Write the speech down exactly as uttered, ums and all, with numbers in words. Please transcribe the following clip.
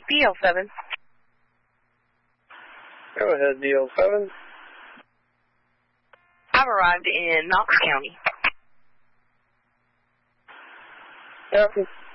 D L seven. Go ahead, D L seven. I've arrived in Knox County. Copy.